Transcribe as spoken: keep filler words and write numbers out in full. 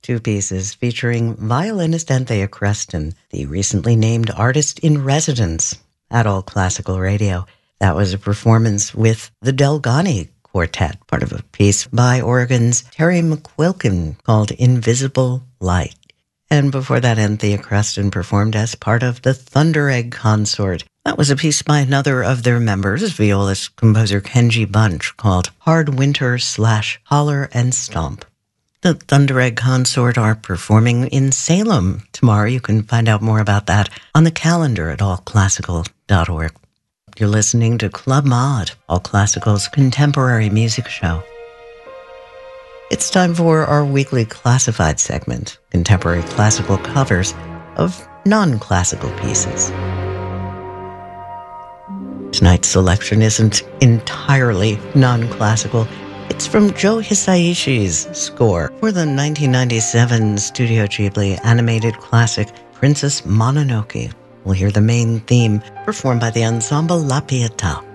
two pieces featuring violinist Anthea Creston, the recently named artist in residence at All Classical Radio. That was a performance with the Delgani Quartet, part of a piece by Oregon's Terry McQuilkin called Invisible Light. And before that, Anthea Creston performed as part of the Thunder Egg Consort. That was a piece by another of their members, violist composer Kenji Bunch, called Hard Winter slash Holler and Stomp. The Thunder Egg Consort are performing in Salem tomorrow. You can find out more about that on the calendar at all classical dot org. You're listening to Club Mod, All Classical's contemporary music show. It's time for our weekly classified segment, contemporary classical covers of non-classical pieces. Tonight's selection isn't entirely non-classical. It's from Joe Hisaishi's score for the nineteen ninety-seven Studio Ghibli animated classic Princess Mononoke. We'll hear the main theme performed by the ensemble La Pietà.